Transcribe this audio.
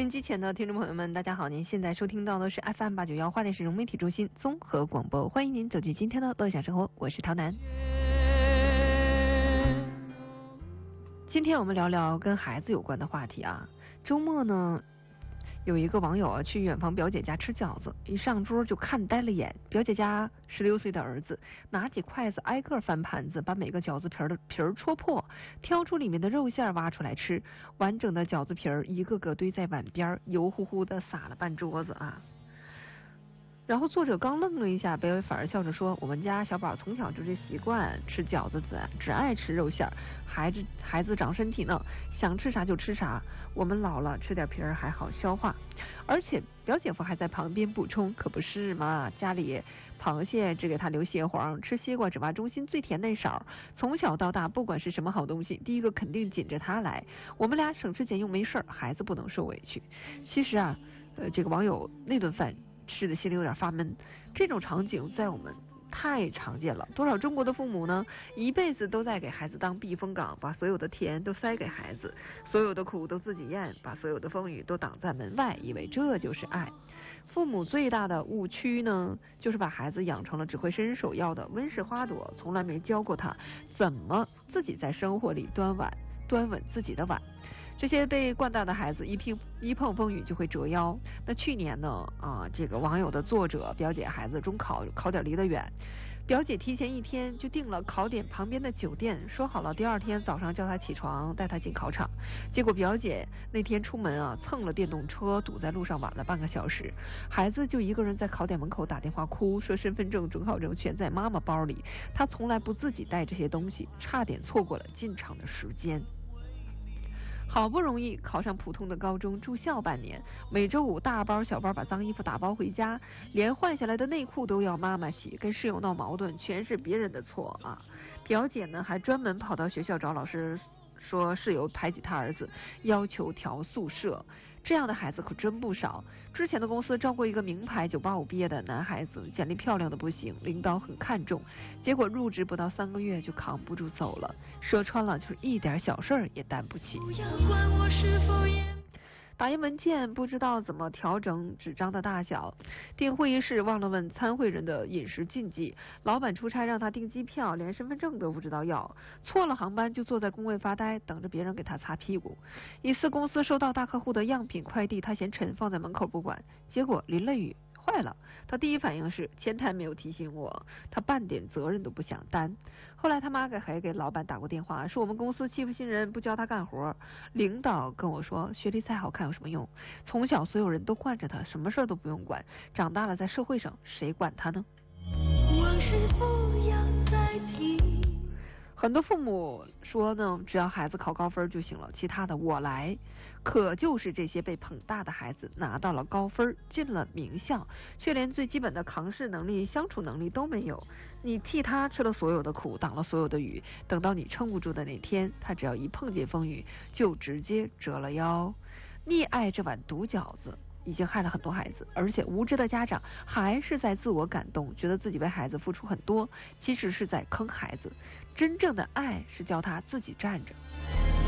音机前的听众朋友们，大家好！您现在收听到的是 FM891花莲市融媒体中心综合广播，欢迎您走进今天的乐享生活，我是陶楠。今天我们聊聊跟孩子有关的话题啊。周末呢，有一个网友去远房表姐家吃饺子，一上桌就看呆了眼。表姐家16岁的儿子拿起筷子挨个翻盘子，把每个饺子皮儿戳破，挑出里面的肉馅挖出来吃。完整的饺子皮儿一个个堆在碗边，油乎乎的撒了半桌子啊。然后作者刚愣了一下，北伟反而笑着说：“我们家小宝从小就这习惯，吃饺子只爱吃肉馅儿。孩子长身体呢，想吃啥就吃啥。我们老了吃点皮儿还好消化。”而且表姐夫还在旁边补充：“可不是嘛，家里螃蟹只给他留蟹黄，吃西瓜只挖中心最甜那勺。从小到大，不管是什么好东西，第一个肯定紧着他来。我们俩省吃俭用没事儿，孩子不能受委屈。”其实啊，这个网友那顿饭吃的心里有点发闷，这种场景在我们太常见了。多少中国的父母呢，一辈子都在给孩子当避风港，把所有的甜都塞给孩子，所有的苦都自己咽，把所有的风雨都挡在门外，以为这就是爱。父母最大的误区呢，就是把孩子养成了只会伸手要的温室花朵，从来没教过他怎么自己在生活里端稳自己的碗。这些被惯大的孩子一碰风雨就会折腰。那去年呢这个网友的作者表姐孩子中考点离得远，表姐提前1天就订了考点旁边的酒店，说好了第2天早上叫他起床带他进考场。结果表姐那天出门蹭了电动车，堵在路上晚了半个小时，孩子就一个人在考点门口打电话哭，说身份证准考证全在妈妈包里，他从来不自己带这些东西，差点错过了进场的时间。好不容易考上普通的高中，住校半年，每周5大包小包把脏衣服打包回家，连换下来的内裤都要妈妈洗，跟室友闹矛盾，全是别人的错啊。表姐呢还专门跑到学校找老师，说室友排挤他儿子，要求调宿舍。这样的孩子可真不少。之前的公司招过一个名牌985毕业的男孩子，简历漂亮的不行，领导很看重，结果入职不到3个月就扛不住走了。说穿了就是一点小事儿也担不起。不要管我是否也打印文件不知道怎么调整纸张的大小，订会议室忘了问参会人的饮食禁忌，老板出差让他订机票，连身份证都不知道要，错了航班就坐在工位发呆，等着别人给他擦屁股。一次公司收到大客户的样品快递，他嫌沉放在门口不管，结果淋了雨坏了，他第一反应是前台没有提醒我，他半点责任都不想担。后来他妈还给老板打过电话，说我们公司欺负新人，不教他干活。领导跟我说，学历再好看有什么用？从小所有人都惯着他，什么事都不用管，长大了在社会上谁管他呢？往事不要再提。很多父母说呢，只要孩子考高分就行了，其他的我来。可就是这些被捧大的孩子拿到了高分，进了名校，却连最基本的扛事能力、相处能力都没有。你替他吃了所有的苦，挡了所有的雨，等到你撑不住的那天，他只要一碰见风雨，就直接折了腰。溺爱这碗毒饺子已经害了很多孩子，而且无知的家长还是在自我感动，觉得自己为孩子付出很多，其实是在坑孩子。真正的爱是教他自己站着。